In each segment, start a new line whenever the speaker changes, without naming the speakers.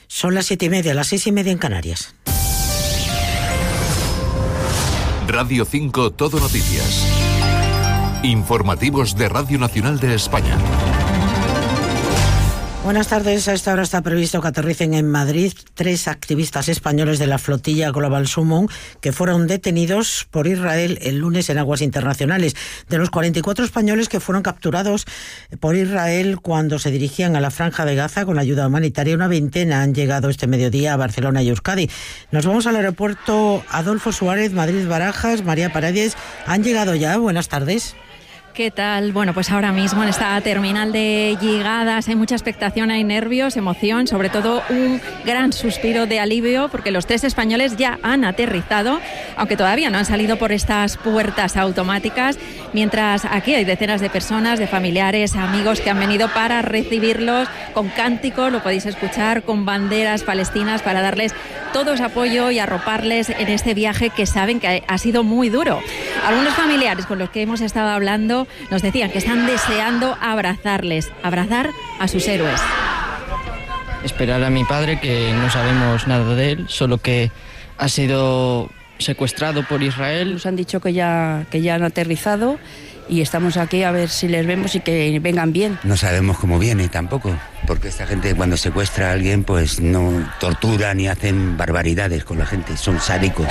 Son las 7:30, las 6:30 en Canarias.
Radio 5 Todo Noticias. Informativos de Radio Nacional de España.
Buenas tardes. A esta hora está previsto que aterricen en Madrid 3 activistas españoles de la flotilla Global Summon que fueron detenidos por Israel el lunes en aguas internacionales. De los 44 españoles que fueron capturados por Israel cuando se dirigían a la Franja de Gaza con la ayuda humanitaria, una veintena han llegado este mediodía a Barcelona y Euskadi. Nos vamos al aeropuerto Adolfo Suárez, Madrid-Barajas. María Paredes, ¿han llegado ya? Buenas tardes.
¿Qué tal? Bueno, pues ahora mismo en esta terminal de llegadas hay mucha expectación, hay nervios, emoción, sobre todo un gran suspiro de alivio porque los 3 españoles ya han aterrizado, aunque todavía no han salido por estas puertas automáticas, mientras aquí hay decenas de personas, de familiares, amigos que han venido para recibirlos con cánticos, lo podéis escuchar, con banderas palestinas para darles todo su apoyo y arroparles en este viaje que saben que ha sido muy duro. Algunos familiares con los que hemos estado hablando nos decían que están deseando abrazar a sus héroes.
Esperar a mi padre, que no sabemos nada de él, solo que ha sido secuestrado por Israel.
Nos han dicho que ya han aterrizado y estamos aquí a ver si les vemos y que vengan bien.
No sabemos cómo viene tampoco, porque esta gente cuando secuestra a alguien pues no tortura ni hacen barbaridades con la gente, son sádicos.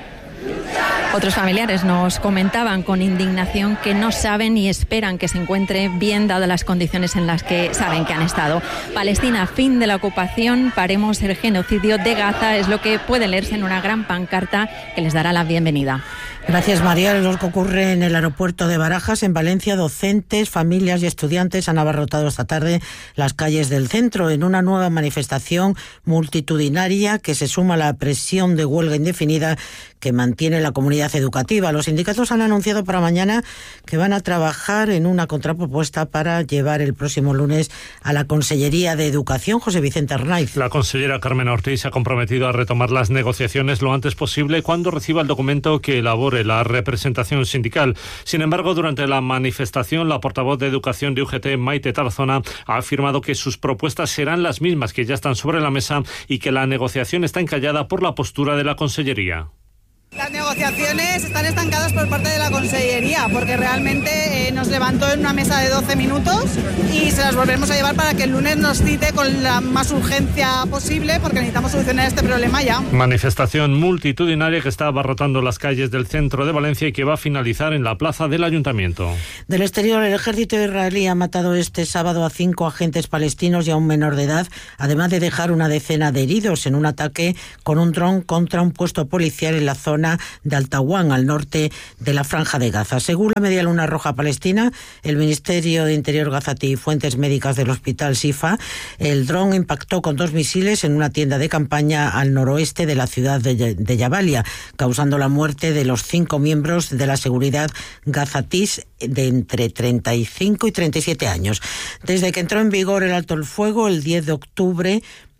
Otros familiares nos comentaban con indignación que no saben ni esperan que se encuentre bien dadas las condiciones en las que saben que han estado. Palestina, fin de la ocupación, paremos el genocidio de Gaza, es lo que puede leerse en una gran pancarta que les dará la bienvenida.
Gracias, María. Lo que ocurre en el aeropuerto de Barajas, en Valencia, docentes, familias y estudiantes han abarrotado esta tarde las calles del centro en una nueva manifestación multitudinaria que se suma a la presión de huelga indefinida que mantiene la comunidad educativa. Los sindicatos han anunciado para mañana que van a trabajar en una contrapropuesta para llevar el próximo lunes a la Consellería de Educación. José Vicente Arnaiz.
La consellera Carmen Ortiz se ha comprometido a retomar las negociaciones lo antes posible cuando reciba el documento que elabore la representación sindical. Sin embargo, durante la manifestación, la portavoz de Educación de UGT, Maite Tarazona, ha afirmado que sus propuestas serán las mismas que ya están sobre la mesa y que la negociación está encallada por la postura de la Consellería.
Las negociaciones están estancadas por parte de la Consellería porque realmente nos levantó en una mesa de 12 minutos y se las volveremos a llevar para que el lunes nos cite con la más urgencia posible porque necesitamos solucionar este problema ya.
Manifestación multitudinaria que está abarrotando las calles del centro de Valencia y que va a finalizar en la plaza del Ayuntamiento.
Del exterior, el ejército israelí ha matado este sábado a 5 agentes palestinos y a un menor de edad, además de dejar una decena de heridos en un ataque con un dron contra un puesto policial en la zona de Al-Tawan, al norte de la Franja de Gaza. Según la Media Luna Roja Palestina, el Ministerio de Interior gazatí y fuentes médicas del Hospital Sifa, el dron impactó con 2 misiles en una tienda de campaña al noroeste de la ciudad de Jabalia, causando la muerte de los 5 miembros de la seguridad gazatís de entre 35 y 37 años. Desde que entró en vigor el alto el fuego, el 10 de octubre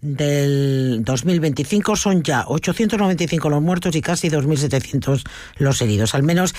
del 2025, son ya 895 los muertos y casi 2.700 los heridos. Al menos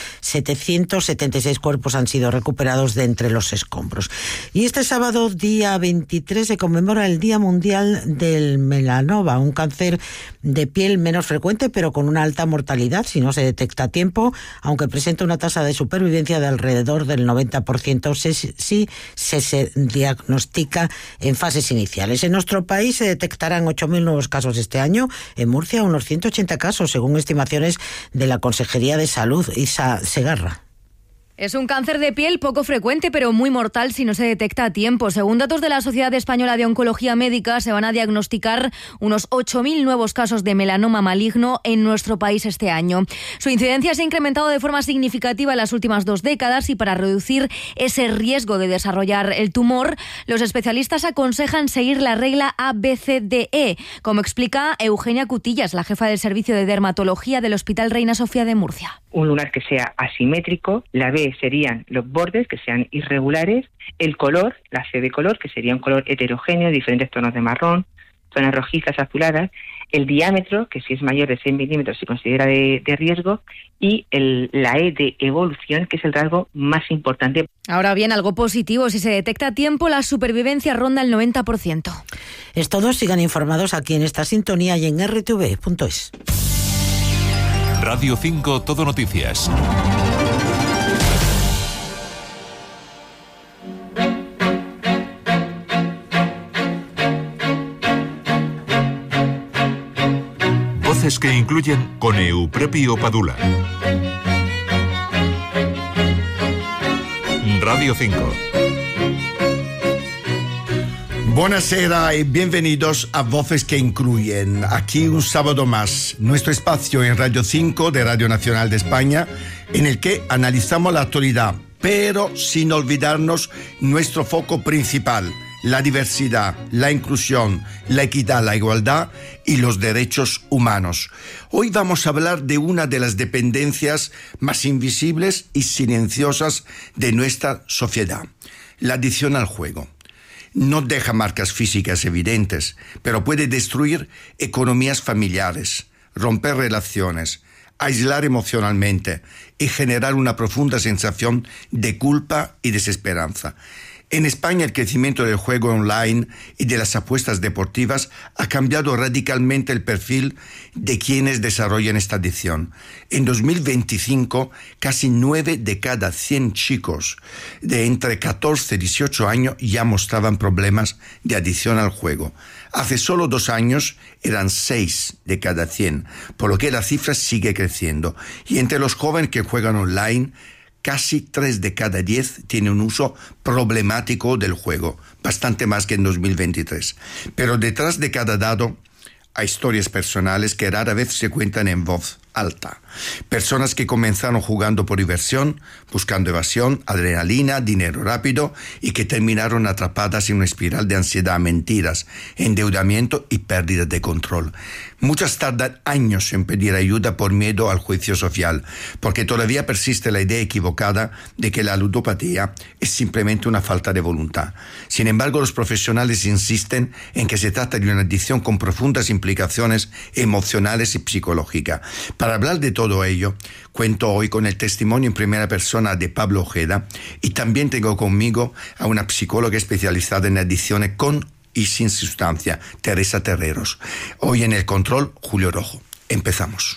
776 cuerpos han sido recuperados de entre los escombros. Y este sábado, día 23, se conmemora el Día Mundial del Melanoma, un cáncer de piel menos frecuente, pero con una alta mortalidad si no se detecta a tiempo, aunque presenta una tasa de supervivencia de alrededor del 90% si se diagnostica en fases iniciales. En nuestro país se detectarán 8.000 nuevos casos este año. En Murcia, unos 180 casos, según estimaciones de la Consejería de Salud. Isa Segarra.
Es un cáncer de piel poco frecuente, pero muy mortal si no se detecta a tiempo. Según datos de la Sociedad Española de Oncología Médica, se van a diagnosticar unos 8.000 nuevos casos de melanoma maligno en nuestro país este año. Su incidencia se ha incrementado de forma significativa en las últimas 2 décadas y para reducir ese riesgo de desarrollar el tumor, los especialistas aconsejan seguir la regla ABCDE, como explica Eugenia Cutillas, la jefa del Servicio de Dermatología del Hospital Reina Sofía de Murcia.
Un lunar que sea asimétrico, la B serían los bordes que sean irregulares, el color, la C de color, que sería un color heterogéneo, diferentes tonos de marrón, zonas rojizas, azuladas, el diámetro, que si es mayor de 6 milímetros se considera de riesgo, y la E de evolución, que es el rasgo más importante.
Ahora bien, algo positivo, si se detecta a tiempo, la supervivencia ronda el 90%.
Es todo, sigan informados aquí en esta sintonía y en rtv.es.
Radio 5 Todo Noticias. Voces que incluyen con Euprepio Padula. Radio 5.
Buonasera y bienvenidos a Voces que Incluyen. Aquí un sábado más, nuestro espacio en Radio 5 de Radio Nacional de España, en el que analizamos la actualidad, pero sin olvidarnos nuestro foco principal: la diversidad, la inclusión, la equidad, la igualdad y los derechos humanos. Hoy vamos a hablar de una de las dependencias más invisibles y silenciosas de nuestra sociedad: la adicción al juego. No deja marcas físicas evidentes, pero puede destruir economías familiares, romper relaciones, aislar emocionalmente y generar una profunda sensación de culpa y desesperanza. En España, el crecimiento del juego online y de las apuestas deportivas ha cambiado radicalmente el perfil de quienes desarrollan esta adicción. En 2025, casi 9 de cada 100 chicos de entre 14 y 18 años ya mostraban problemas de adicción al juego. Hace solo 2 años eran 6 de cada 100, por lo que la cifra sigue creciendo. Y entre los jóvenes que juegan online, casi 3 de cada 10 tienen un uso problemático del juego, bastante más que en 2023. Pero detrás de cada dado hay historias personales que rara vez se cuentan en voz alta. Personas que comenzaron jugando por diversión, buscando evasión, adrenalina, dinero rápido, y que terminaron atrapadas en una espiral de ansiedad, mentiras, endeudamiento y pérdida de control. Muchas tardan años en pedir ayuda por miedo al juicio social, porque todavía persiste la idea equivocada de que la ludopatía es simplemente una falta de voluntad. Sin embargo, los profesionales insisten en que se trata de una adicción con profundas implicaciones emocionales y psicológicas. Para hablar de todo ello, cuento hoy con el testimonio en primera persona de Pablo Ojeda, y también tengo conmigo a una psicóloga especializada en adicciones con y sin sustancia, Teresa Terreros. Hoy en el control, Julio Rojo. Empezamos.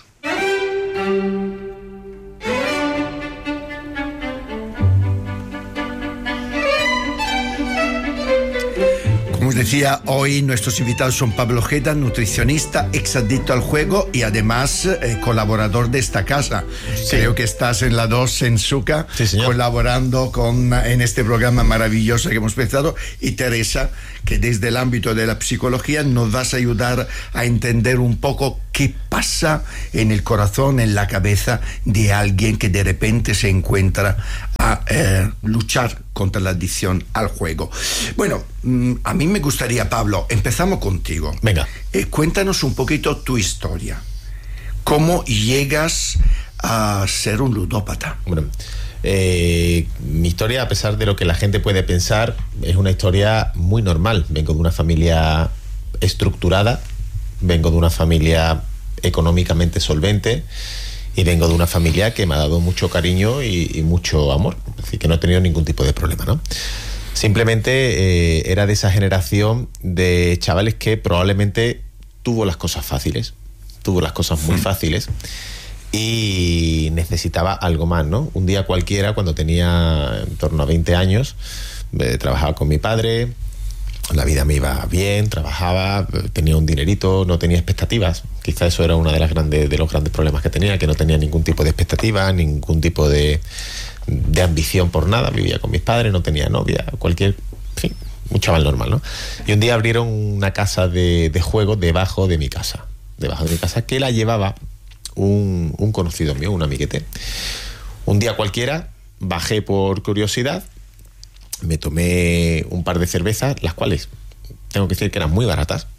Como os decía, hoy nuestros invitados son Pablo Ojeda, nutricionista, exadicto al juego y además colaborador de esta casa. Sí. Creo que estás en la 2 en Suca, sí, colaborando en este programa maravilloso que hemos empezado. Y Teresa, que desde el ámbito de la psicología nos vas a ayudar a entender un poco qué pasa en el corazón, en la cabeza de alguien que de repente se encuentra a luchar contra la adicción al juego. Bueno, a mí me gustaría, Pablo, empezamos contigo.
Venga.
Cuéntanos un poquito tu historia. ¿Cómo llegas a ser un ludópata?
Bueno, mi historia, a pesar de lo que la gente puede pensar, es una historia muy normal. Vengo de una familia estructurada, vengo de una familia económicamente solvente y vengo de una familia que me ha dado mucho cariño y mucho amor. Es decir, que no he tenido ningún tipo de problema, ¿no? Simplemente era de esa generación de chavales que probablemente tuvo las cosas fáciles, tuvo las cosas muy fáciles y necesitaba algo más, ¿no? Un día cualquiera, cuando tenía en torno a 20 años, trabajaba con mi padre, la vida me iba bien, trabajaba, tenía un dinerito, no tenía expectativas. Quizá eso era uno de los grandes problemas que tenía, que no tenía ningún tipo de expectativa, ningún tipo de ambición por nada. Vivía con mis padres, no tenía novia, en fin, un chaval normal, ¿no? Y un día abrieron una casa de juegos debajo de mi casa, que la llevaba un conocido mío, un amiguete. Un día cualquiera bajé por curiosidad, me tomé un par de cervezas, las cuales tengo que decir que eran muy baratas.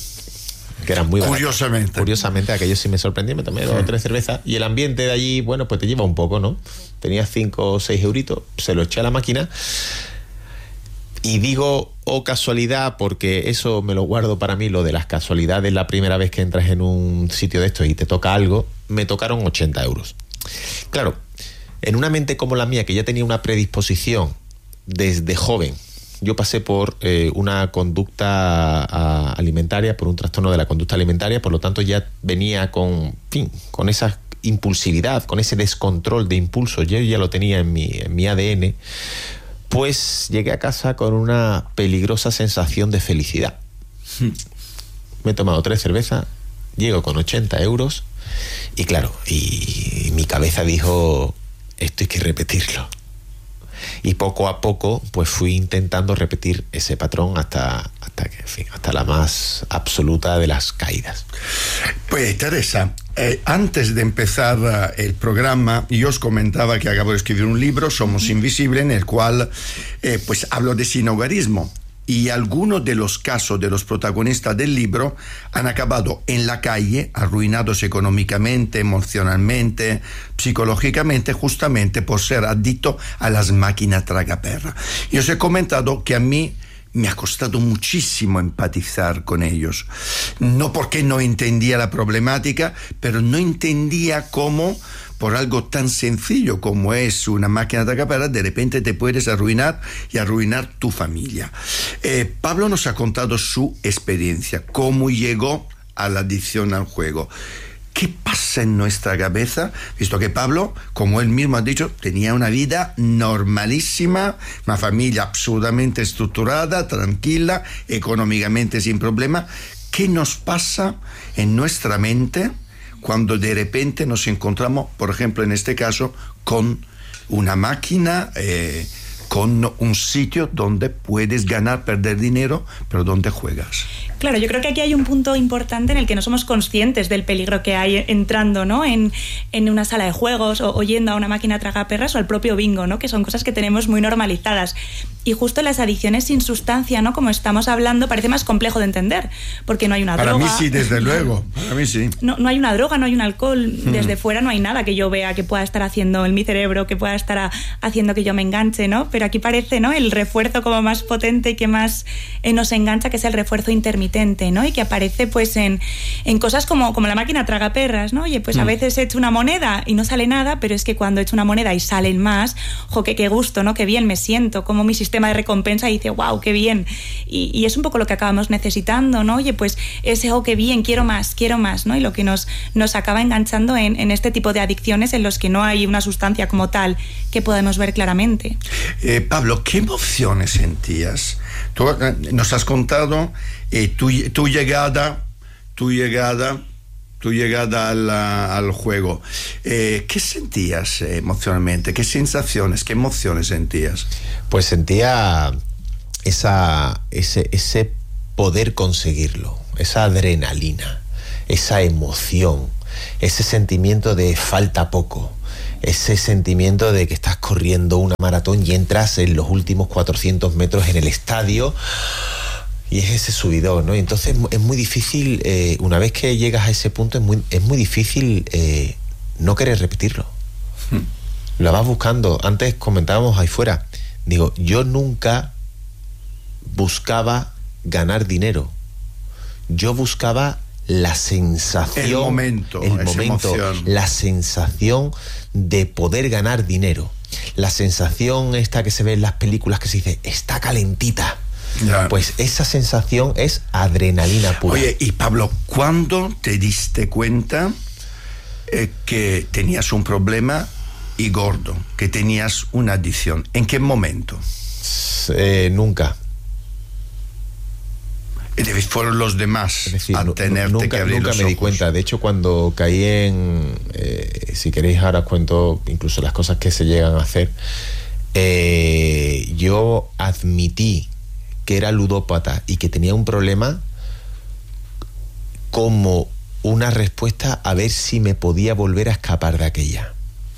Curiosamente, aquello sí me sorprendió. Me tomé 2 o 3 cervezas y el ambiente de allí, bueno, pues te lleva un poco, ¿no? Tenía 5 o 6 euritos, se lo eché a la máquina Y digo casualidad porque eso me lo guardo para mí, lo de las casualidades. La primera vez que entras en un sitio de estos y te toca algo, me tocaron 80 euros. Claro, en una mente como la mía, que ya tenía una predisposición desde joven, yo pasé por una conducta alimentaria, por un trastorno de la conducta alimentaria, por lo tanto ya venía con esa impulsividad, con ese descontrol de impulsos, yo ya lo tenía en mi ADN. Pues llegué a casa con una peligrosa sensación de felicidad. Me he tomado 3 cervezas, llego con 80 euros y claro, y mi cabeza dijo, esto hay que repetirlo. Y poco a poco pues fui intentando repetir ese patrón hasta la más absoluta de las caídas.
Pues Teresa, antes de empezar el programa, yo os comentaba que acabo de escribir un libro, Somos Invisibles, en el cual pues hablo de sinhogarismo. Y algunos de los casos de los protagonistas del libro han acabado en la calle, arruinados económicamente, emocionalmente, psicológicamente, justamente por ser adictos a las máquinas tragaperras. Y os he comentado que a mí me ha costado muchísimo empatizar con ellos. No porque no entendía la problemática, pero no entendía cómo, por algo tan sencillo como es una máquina tragaperras, de repente te puedes arruinar y arruinar tu familia. Pablo nos ha contado su experiencia, cómo llegó a la adicción al juego. ¿Qué pasa en nuestra cabeza? Visto que Pablo, como él mismo ha dicho, tenía una vida normalísima, una familia absolutamente estructurada, tranquila, económicamente sin problema. ¿Qué nos pasa en nuestra mente cuando de repente nos encontramos, por ejemplo, en este caso, con una máquina, con un sitio donde puedes ganar, perder dinero, pero donde juegas?
Claro, yo creo que aquí hay un punto importante en el que no somos conscientes del peligro que hay entrando, ¿no?, en una sala de juegos o yendo a una máquina tragaperras o al propio bingo, ¿no?, que son cosas que tenemos muy normalizadas. Y justo las adicciones sin sustancia, ¿no?, como estamos hablando, parece más complejo de entender, porque no hay una droga.
Para mí sí, desde luego, para mí sí.
No hay una droga, no hay un alcohol, desde fuera no hay nada que yo vea que pueda estar haciendo en mi cerebro, que pueda estar haciendo que yo me enganche, ¿no? Pero aquí parece, ¿no?, el refuerzo como más potente y que más nos engancha, que es el refuerzo intermitente, ¿no? Y que aparece pues en cosas como la máquina tragaperras, ¿no? Oye, pues a veces he hecho una moneda y no sale nada, pero es que cuando he hecho una moneda y salen más, jo, qué gusto, ¿no? Qué bien me siento, como mi sistema de recompensa dice, wow, qué bien. Y es un poco lo que acabamos necesitando, ¿no? Oye, pues ese, qué bien, quiero más, ¿no? Y lo que nos acaba enganchando en este tipo de adicciones en los que no hay una sustancia como tal que podemos ver claramente.
Pablo, ¿qué emociones sentías? Tú nos has contado tu llegada al juego. ¿Qué sentías emocionalmente? ¿Qué sensaciones, qué emociones sentías?
Pues sentía ese poder conseguirlo, esa adrenalina, esa emoción, ese sentimiento de falta poco, ese sentimiento de que estás corriendo una maratón y entras en los últimos 400 metros en el estadio. Y es ese subidón, ¿no? Y entonces es muy difícil, una vez que llegas a ese punto, es muy difícil no querer repetirlo. Lo vas buscando. Antes comentábamos ahí fuera. Digo, yo nunca buscaba ganar dinero. Yo buscaba la sensación,
el momento,
la sensación de poder ganar dinero. La sensación esta que se ve en las películas que se dice, está calentita.
Ya.
Pues esa sensación es adrenalina pura.
Oye, y Pablo, ¿cuándo te diste cuenta que tenías un problema y gordo, que tenías una adicción? ¿En qué momento?
Nunca.
Fueron los demás a tenerte que abrir los ojos.
Nunca me di cuenta. De hecho, cuando caí en... si queréis, ahora os cuento incluso las cosas que se llegan a hacer. Yo admití que era ludópata y que tenía un problema como una respuesta a ver si me podía volver a escapar de aquella.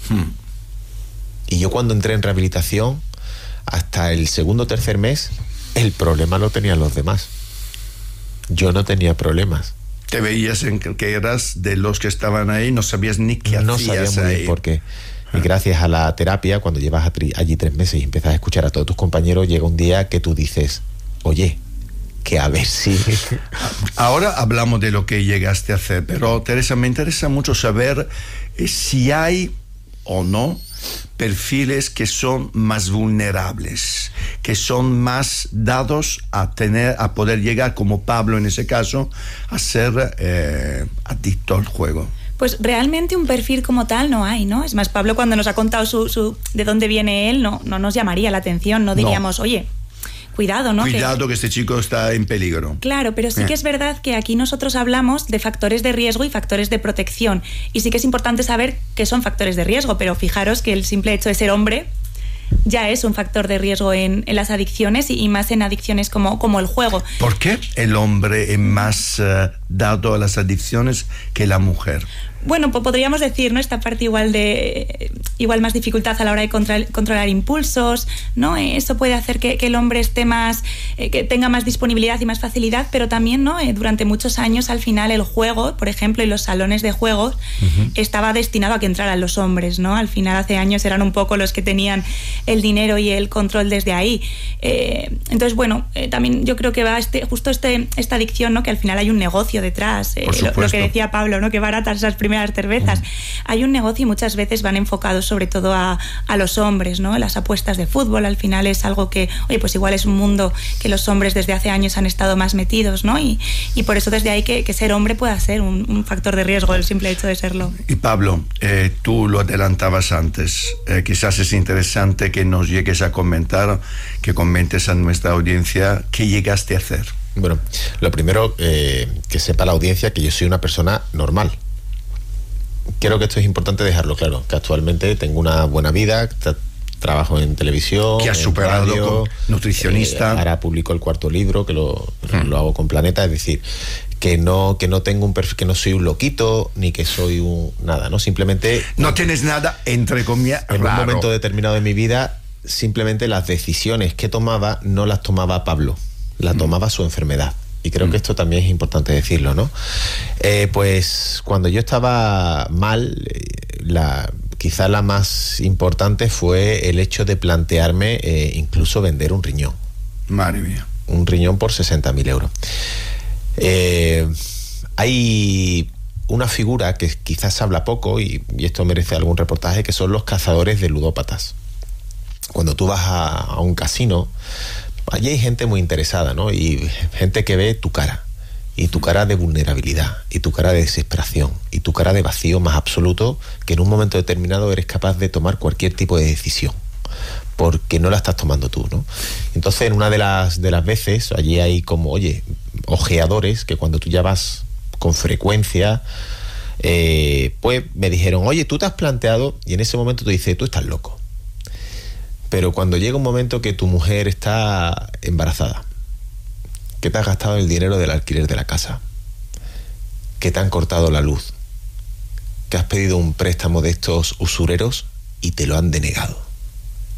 Y yo cuando entré en rehabilitación, hasta el segundo o tercer mes, el problema lo tenían los demás. Yo no tenía problemas.
Te veías en que eras de los que estaban ahí, no sabías ni qué hacías ahí.
No sabía muy bien por qué. Y gracias a la terapia, cuando llevas allí 3 meses y empiezas a escuchar a todos tus compañeros, llega un día que tú dices, oye, que a ver si...
Ahora hablamos de lo que llegaste a hacer, pero Teresa, me interesa mucho saber si hay o no perfiles que son más vulnerables, que son más dados a poder llegar, como Pablo en ese caso, a ser adicto al juego.
Pues realmente un perfil como tal no hay, ¿no? Es más, Pablo cuando nos ha contado de dónde viene él, no nos llamaría la atención, no diríamos, oye, cuidado, ¿no?
Cuidado que este chico está en peligro.
Claro, pero sí que es verdad que aquí nosotros hablamos de factores de riesgo y factores de protección. Y sí que es importante saber qué son factores de riesgo, pero fijaros que el simple hecho de ser hombre ya es un factor de riesgo en las adicciones y más en adicciones como el juego.
¿Por qué el hombre es más dado a las adicciones que la mujer?
Bueno, pues podríamos decir, ¿no? Esta parte igual más dificultad a la hora de controlar impulsos, ¿no? Eso puede hacer que el hombre esté más, que tenga más disponibilidad y más facilidad, pero también, ¿no? Durante muchos años, al final, el juego, por ejemplo, y los salones de juegos, estaba destinado a que entraran los hombres, ¿no? Al final, hace años eran un poco los que tenían el dinero y el control desde ahí. Entonces, bueno, también yo creo que va esta adicción, ¿no? Que al final hay un negocio detrás. Lo que decía Pablo, ¿no? Que baratas esas primeras cervezas. Hay un negocio y muchas veces van enfocados sobre todo a los hombres, ¿no? Las apuestas de fútbol al final es algo que, oye, pues igual es un mundo que los hombres desde hace años han estado más metidos, ¿no? Y por eso desde ahí que ser hombre pueda ser un factor de riesgo, el simple hecho de serlo.
Y Pablo, tú lo adelantabas antes, quizás es interesante que nos llegues a comentar, que comentes a nuestra audiencia qué llegaste a hacer.
Bueno, lo primero, que sepa la audiencia que yo soy una persona normal. Creo que esto es importante dejarlo claro, que actualmente tengo una buena vida, trabajo en televisión,
que has superado radio, con nutricionista.
Ahora publico el 4º libro, que lo hago con Planeta, es decir, que no tengo un perfil, que no soy un loquito, ni que soy un nada, ¿no? Simplemente...
No tienes nada, entre comillas,
en un momento determinado de mi vida, simplemente las decisiones que tomaba, no las tomaba Pablo, las tomaba su enfermedad. Y creo que esto también es importante decirlo, ¿no? Pues cuando yo estaba mal, quizá la más importante fue el hecho de plantearme incluso vender un riñón.
Madre mía.
Un riñón por 60.000 euros. Hay una figura que quizás se habla poco, y esto merece algún reportaje, que son los cazadores de ludópatas. Cuando tú vas a un casino, allí hay gente muy interesada, ¿no? Y gente que ve tu cara, y tu cara de vulnerabilidad, y tu cara de desesperación, y tu cara de vacío más absoluto, que en un momento determinado eres capaz de tomar cualquier tipo de decisión, porque no la estás tomando tú, ¿no? Entonces, en una de las veces, allí hay como, oye, ojeadores, que cuando tú ya vas con frecuencia, pues me dijeron, oye, tú te has planteado, y en ese momento tú dices, tú estás loco. Pero cuando llega un momento que tu mujer está embarazada, que te has gastado el dinero del alquiler de la casa, que te han cortado la luz, que has pedido un préstamo de estos usureros y te lo han denegado,